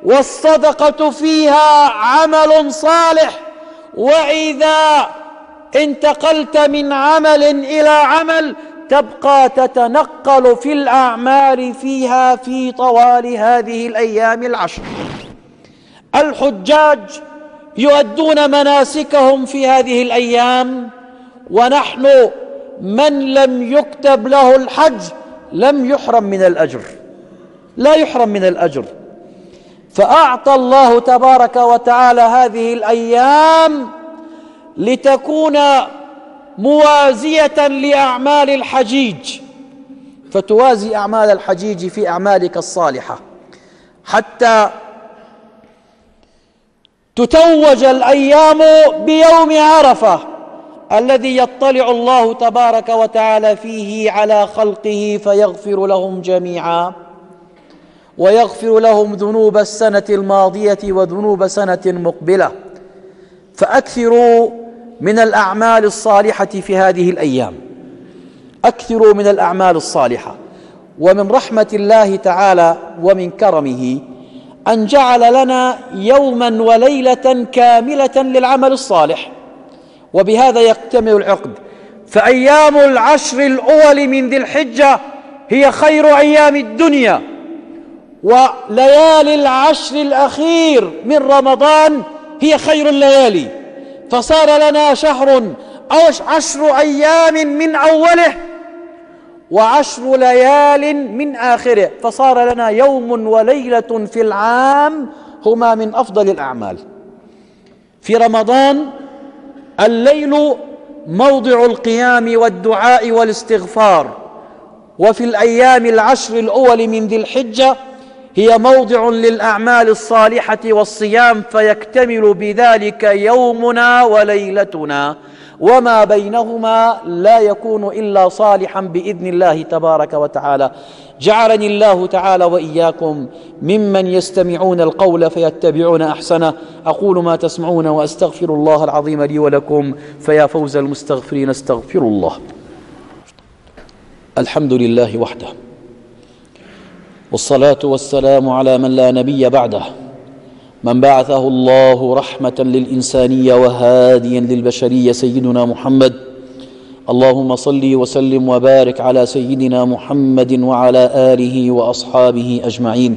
والصدقة فيها عمل صالح. وإذا انتقلت من عمل إلى عمل تبقى تتنقل في الأعمال فيها في طوال هذه الأيام العشر. الحجاج يؤدون مناسكهم في هذه الأيام، ونحن من لم يكتب له الحج لم يحرم من الأجر، لا يحرم من الأجر. فأعطى الله تبارك وتعالى هذه الأيام لتكون موازية لأعمال الحجيج، فتوازي أعمال الحجيج في أعمالك الصالحة حتى تتوج الأيام بيوم عرفة الذي يطلع الله تبارك وتعالى فيه على خلقه فيغفر لهم جميعا، ويغفر لهم ذنوب السنة الماضية وذنوب سنة مقبلة. فأكثروا من الأعمال الصالحة في هذه الأيام، أكثروا من الأعمال الصالحة. ومن رحمة الله تعالى ومن كرمه أن جعل لنا يوما وليلة كاملة للعمل الصالح، وبهذا يكتمل العقد. فأيام العشر الأول من ذي الحجة هي خير أيام الدنيا، وليالي العشر الأخير من رمضان هي خير الليالي. فصار لنا شهر أو 10 أيام من أوله و10 ليال من آخره، فصار لنا يوم وليلة في العام هما من أفضل الأعمال. في رمضان الليل موضع القيام والدعاء والاستغفار، وفي الأيام العشر الأول من ذي الحجة هي موضع للأعمال الصالحة والصيام، فيكتمل بذلك يومنا وليلتنا، وما بينهما لا يكون إلا صالحا بإذن الله تبارك وتعالى. جعلني الله تعالى وإياكم ممن يستمعون القول فيتبعون أحسنه. أقول ما تسمعون وأستغفر الله العظيم لي ولكم، فيا فوز المستغفرين استغفر الله. الحمد لله وحده، والصلاة والسلام على من لا نبي بعده، من بعثه الله رحمة للإنسانية وهاديا للبشرية، سيدنا محمد. اللهم صل وسلم وبارك على سيدنا محمد وعلى آله وأصحابه أجمعين.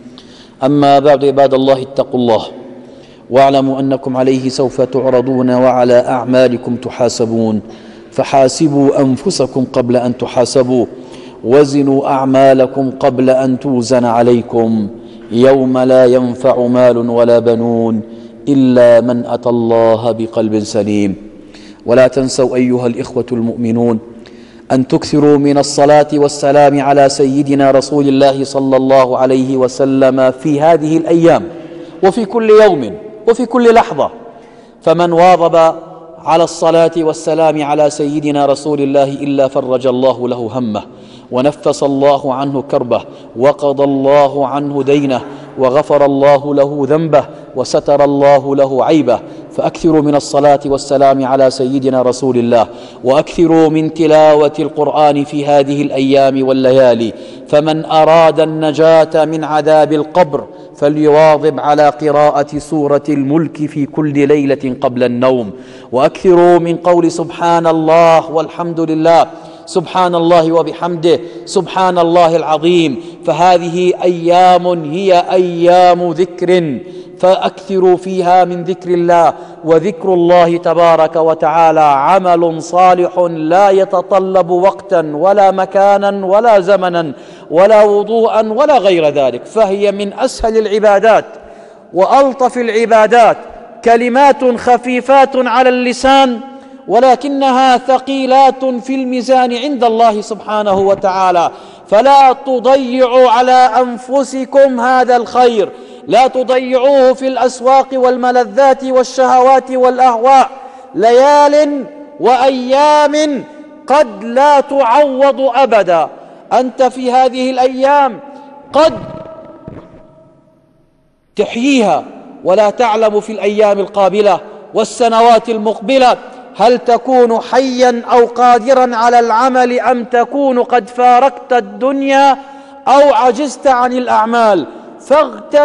أما بعد، عباد الله اتقوا الله واعلموا أنكم عليه سوف تعرضون وعلى أعمالكم تحاسبون، فحاسبوا أنفسكم قبل أن تحاسبوا، وزنوا أعمالكم قبل أن توزن عليكم، يوم لا ينفع مال ولا بنون إلا من أتى الله بقلب سليم. ولا تنسوا أيها الإخوة المؤمنون أن تكثروا من الصلاة والسلام على سيدنا رسول الله صلى الله عليه وسلم في هذه الأيام وفي كل يوم وفي كل لحظة. فمن واظب على الصلاة والسلام على سيدنا رسول الله إلا فرج الله له همه، ونفس الله عنه كربه، وقضى الله عنه دينه، وغفر الله له ذنبه، وستر الله له عيبه. فأكثروا من الصلاة والسلام على سيدنا رسول الله، وأكثروا من تلاوة القرآن في هذه الأيام والليالي. فمن أراد النجاة من عذاب القبر فليواظب على قراءة سورة الملك في كل ليلة قبل النوم. وأكثروا من قول سبحان الله والحمد لله، سبحان الله وبحمده، سبحان الله العظيم. فهذه أيام هي أيام ذكر، فأكثروا فيها من ذكر الله. وذكر الله تبارك وتعالى عمل صالح لا يتطلب وقتا ولا مكانا ولا زمنا ولا وضوءا ولا غير ذلك، فهي من أسهل العبادات وألطف العبادات، كلمات خفيفات على اللسان ولكنها ثقيلات في الميزان عند الله سبحانه وتعالى. فلا تضيعوا على أنفسكم هذا الخير، لا تضيعوه في الأسواق والملذات والشهوات والأهواء. ليال وأيام قد لا تعوض أبدا. أنت في هذه الأيام قد تحييها ولا تعلم في الأيام القابلة والسنوات المقبلة هل تكون حيا أو قادرا على العمل، أم تكون قد فارقت الدنيا أو عجزت عن الأعمال.